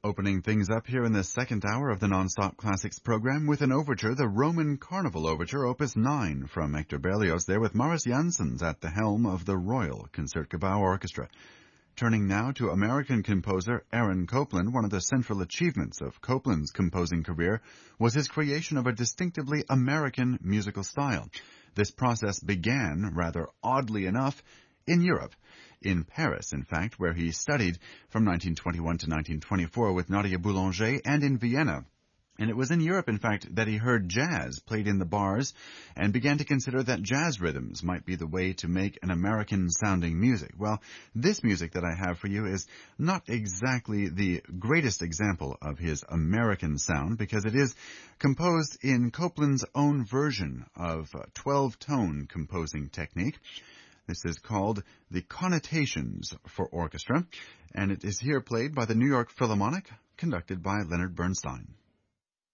Opening things up here in the second hour of the Non-Stop Classics program with an overture, the Roman Carnival Overture, Opus 9 from Hector Berlioz, there with Maurice Janssens at the helm of the Royal Concertgebouw Orchestra. Turning now to American composer Aaron Copland, one of the central achievements of Copland's composing career was his creation of a distinctively American musical style. This process began, rather oddly enough, in Europe. In Paris, in fact, where he studied from 1921 to 1924 with Nadia Boulanger, and in Vienna. And it was in Europe, in fact, that he heard jazz played in the bars and began to consider that jazz rhythms might be the way to make an American-sounding music. Well, this music that I have for you is not exactly the greatest example of his American sound because it is composed in Copland's own version of 12-tone composing technique. This is called the Connotations for Orchestra, and it is here played by the New York Philharmonic, conducted by Leonard Bernstein.